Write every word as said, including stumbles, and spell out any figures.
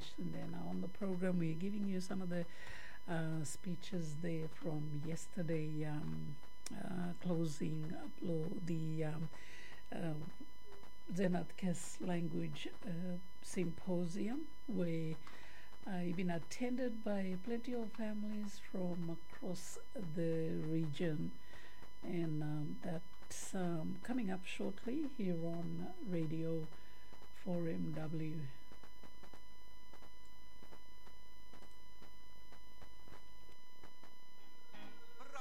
mentioned there. Now on the program, we're giving you some of the uh, speeches there from yesterday, um, uh, closing upload the um, uh, Zenatkes Language uh, Symposium, where I've been attended by plenty of families from across the region, and um, that's um, coming up shortly here on Radio four M W.